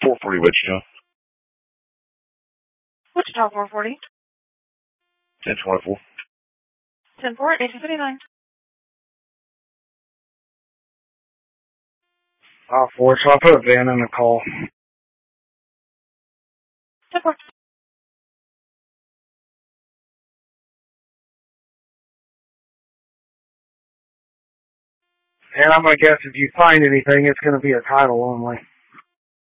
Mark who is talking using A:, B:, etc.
A: 440 Wichita.
B: Wichita 440.
A: 1024.
B: 10-4, 1859.
C: 4, so I put a van in the call.
B: 10-4.
C: And I'm going to guess if you find anything, it's going to be a title only.